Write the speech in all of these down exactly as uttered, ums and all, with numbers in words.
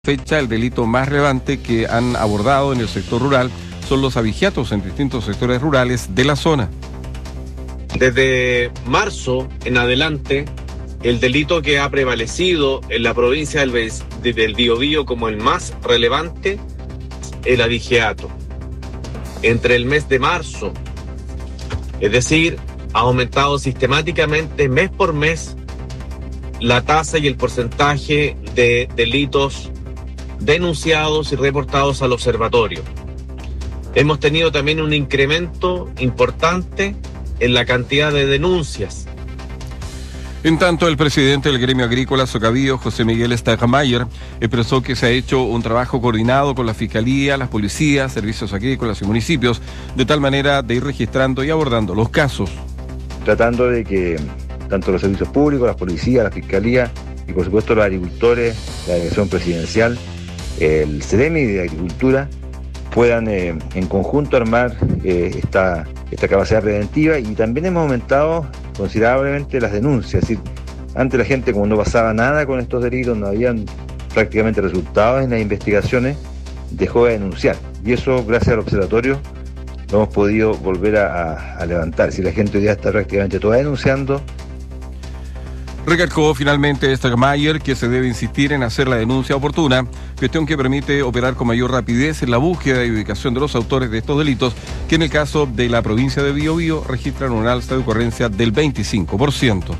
Fecha, el delito más relevante que han abordado en el sector rural son los abigeatos en distintos sectores rurales de la zona. Desde marzo en adelante, el delito que ha prevalecido en la provincia del, del Biobío como el más relevante, el abigeato. Entre el mes de marzo, es decir, ha aumentado sistemáticamente mes por mes la tasa y el porcentaje de delitos denunciados y reportados al observatorio. Hemos tenido también un incremento importante en la cantidad de denuncias. En tanto, el presidente del gremio agrícola Socavío, José Miguel Stegmayer, expresó que se ha hecho un trabajo coordinado con la Fiscalía, las policías, servicios agrícolas y municipios, de tal manera de ir registrando y abordando los casos. Tratando de que tanto los servicios públicos, las policías, la Fiscalía y por supuesto los agricultores, la delegación presidencial, el CEREMI de Agricultura, puedan eh, en conjunto armar eh, esta, esta capacidad preventiva, y también hemos aumentado considerablemente las denuncias. Es decir, antes la gente, como no pasaba nada con estos delitos, no habían prácticamente resultados en las investigaciones, dejó de denunciar, y eso gracias al observatorio lo hemos podido volver a, a, a levantar. Si la gente hoy día está prácticamente toda denunciando. Recalcó finalmente Stegmayer que se debe insistir en hacer la denuncia oportuna, cuestión que permite operar con mayor rapidez en la búsqueda y ubicación de los autores de estos delitos, que en el caso de la provincia de Biobío registran un alza de ocurrencia del veinticinco por ciento.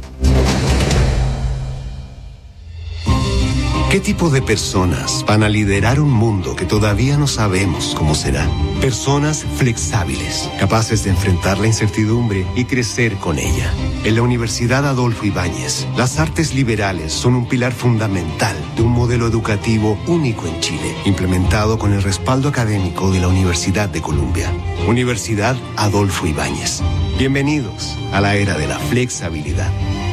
¿Qué tipo de personas van a liderar un mundo que todavía no sabemos cómo será? Personas flexibles, capaces de enfrentar la incertidumbre y crecer con ella. En la Universidad Adolfo Ibáñez, las artes liberales son un pilar fundamental de un modelo educativo único en Chile, implementado con el respaldo académico de la Universidad de Columbia. Universidad Adolfo Ibáñez. Bienvenidos a la era de la flexibilidad.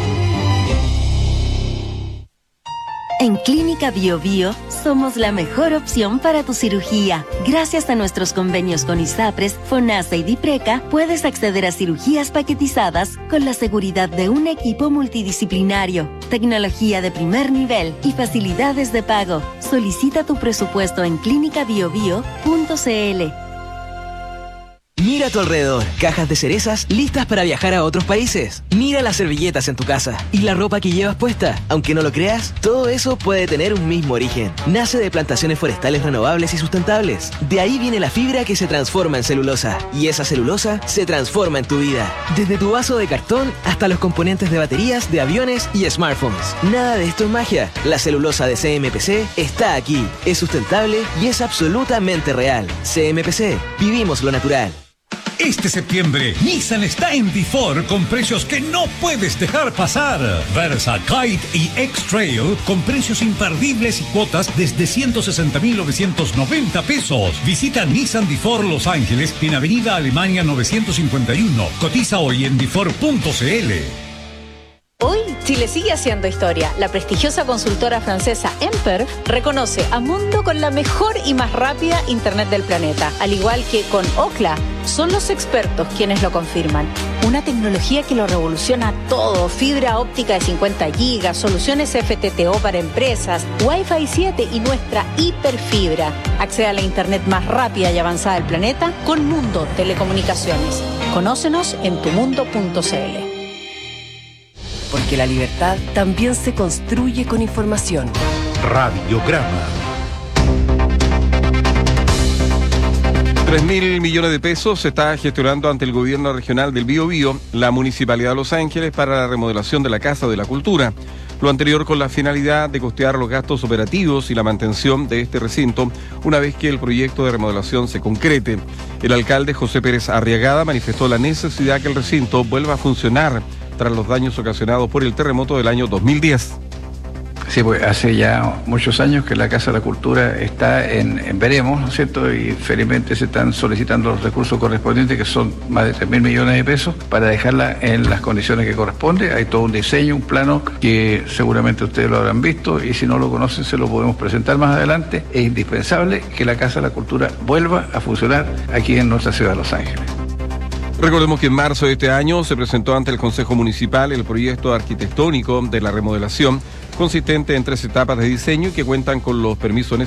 En Clínica Biobío somos la mejor opción para tu cirugía. Gracias a nuestros convenios con ISAPRES, FONASA y DIPRECA, puedes acceder a cirugías paquetizadas con la seguridad de un equipo multidisciplinario, tecnología de primer nivel y facilidades de pago. Solicita tu presupuesto en clínica biobío punto cl. Mira a tu alrededor, cajas de cerezas listas para viajar a otros países. Mira las servilletas en tu casa y la ropa que llevas puesta. Aunque no lo creas, todo eso puede tener un mismo origen. Nace de plantaciones forestales renovables y sustentables. De ahí viene la fibra que se transforma en celulosa. Y esa celulosa se transforma en tu vida. Desde tu vaso de cartón hasta los componentes de baterías, de aviones y smartphones. Nada de esto es magia. La celulosa de C M P C está aquí. Es sustentable y es absolutamente real. C M P C. Vivimos lo natural. Este septiembre, Nissan está en Bifor con precios que no puedes dejar pasar. Versa, Kite y X-Trail con precios imperdibles y cuotas desde ciento sesenta mil novecientos noventa pesos. Visita Nissan Bifor Los Ángeles en Avenida Alemania novecientos cincuenta y uno. Cotiza hoy en bifor punto cl. Hoy, Chile sigue haciendo historia. La prestigiosa consultora francesa Emper reconoce a Mundo con la mejor y más rápida Internet del planeta. Al igual que con Ookla, son los expertos quienes lo confirman. Una tecnología que lo revoluciona todo. Fibra óptica de cincuenta gigas, soluciones F T T O para empresas, Wi-Fi siete y nuestra hiperfibra. Accede a la Internet más rápida y avanzada del planeta con Mundo Telecomunicaciones. Conócenos en tu mundo punto cl. Porque la libertad también se construye con información. Radiograma. Tres mil millones de pesos se está gestionando ante el gobierno regional del Biobío, la Municipalidad de Los Ángeles, para la remodelación de la Casa de la Cultura. Lo anterior con la finalidad de costear los gastos operativos y la mantención de este recinto una vez que el proyecto de remodelación se concrete. El alcalde José Pérez Arriagada manifestó la necesidad que el recinto vuelva a funcionar tras los daños ocasionados por el terremoto del año dos mil diez. Sí, pues hace ya muchos años que la Casa de la Cultura está en, en veremos, ¿no es cierto? Y felizmente se están solicitando los recursos correspondientes, que son más de tres mil millones de pesos, para dejarla en las condiciones que corresponde. Hay todo un diseño, un plano que seguramente ustedes lo habrán visto, y si no lo conocen se lo podemos presentar más adelante. Es indispensable que la Casa de la Cultura vuelva a funcionar aquí en nuestra ciudad de Los Ángeles. Recordemos que en marzo de este año se presentó ante el Consejo Municipal el proyecto arquitectónico de la remodelación, consistente en tres etapas de diseño y que cuentan con los permisos necesarios